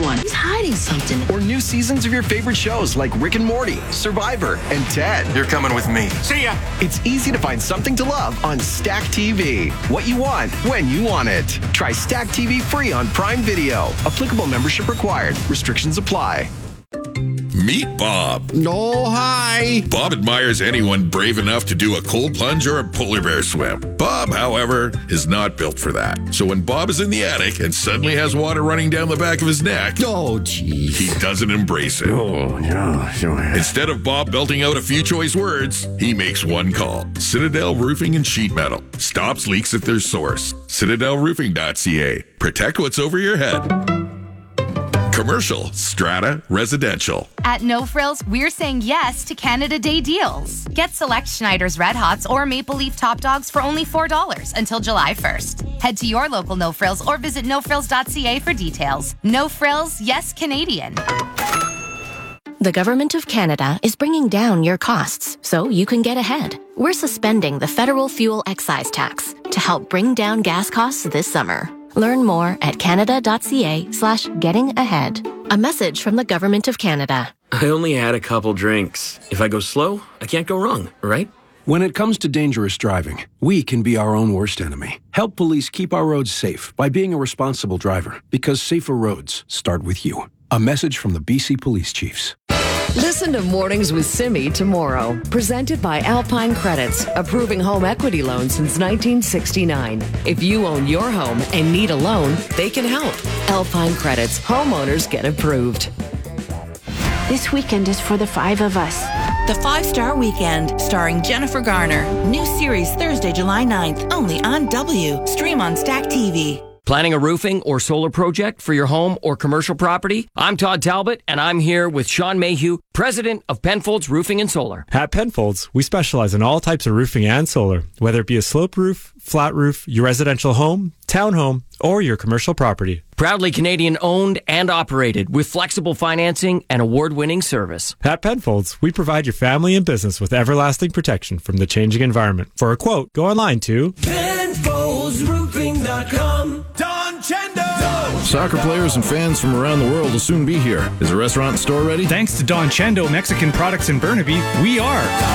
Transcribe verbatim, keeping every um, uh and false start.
one. He's hiding something. Or new seasons of your favorite shows like Rick and Morty, Survivor, and Ted. You're coming with me. See ya. It's easy to find something to love on Stack T V. What you want, when you want it. Try Stack T V free on Prime Video. Applicable membership required. Restrictions apply. Meet Bob. Oh, hi. Bob admires anyone brave enough to do a cold plunge or a polar bear swim. Bob, however, is not built for that. So when Bob is in the attic and suddenly has water running down the back of his neck, oh, geez, he doesn't embrace it. Oh, yeah, sure. Instead of Bob belting out a few choice words, he makes one call. Citadel Roofing and Sheet Metal. Stops leaks at their source. Citadel Roofing dot C A. Protect what's over your head. Commercial, strata, residential. At No Frills, we're saying yes to Canada Day deals. Get select Schneider's Red Hots or Maple Leaf Top Dogs for only four dollars until July first. Head to your local No Frills or visit no frills dot c a for details. No Frills, yes Canadian. The Government of Canada is bringing down your costs so you can get ahead. We're suspending the federal fuel excise tax to help bring down gas costs this summer. Learn more at canada.ca slash getting ahead. A message from the Government of Canada. I only had a couple drinks. If I go slow, I can't go wrong, right? When it comes to dangerous driving, we can be our own worst enemy. Help police keep our roads safe by being a responsible driver, because safer roads start with you. A message from the B C Police Chiefs. Listen to Mornings with Simi tomorrow. Presented by Alpine Credits, approving home equity loans since nineteen sixty-nine. If you own your home and need a loan, they can help. Alpine Credits, homeowners get approved. This weekend is for the five of us. The Five-Star Weekend, starring Jennifer Garner. New series Thursday, July ninth, only on W. Stream on Stack T V. Planning a roofing or solar project for your home or commercial property? I'm Todd Talbot, and I'm here with Sean Mayhew, president of Penfolds Roofing and Solar. At Penfolds, we specialize in all types of roofing and solar, whether it be a slope roof, flat roof, your residential home, townhome, or your commercial property. Proudly Canadian owned and operated with flexible financing and award-winning service. At Penfolds, we provide your family and business with everlasting protection from the changing environment. For a quote, go online to Penfolds Roofing dot com. Don Chendo! Soccer players and fans from around the world will soon be here. Is the restaurant and store ready? Thanks to Don Chendo Mexican Products in Burnaby, we are.